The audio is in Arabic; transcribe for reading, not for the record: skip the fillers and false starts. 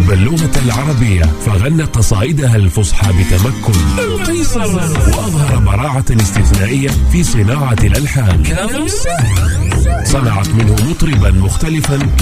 يحب اللغة العربية، فغنى قصائدها الفصحى بتمكن وأظهر براعة استثنائية في صناعة الألحان. صنعت منه مطربا مختلفا